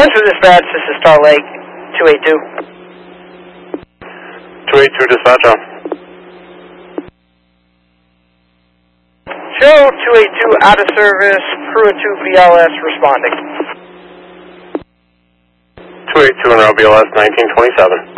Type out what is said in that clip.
Central Dispatch, this is Star Lake 282. 282 dispatch on. Show 282 out of service, crew of 2 BLS responding. 282 and BLS 1927.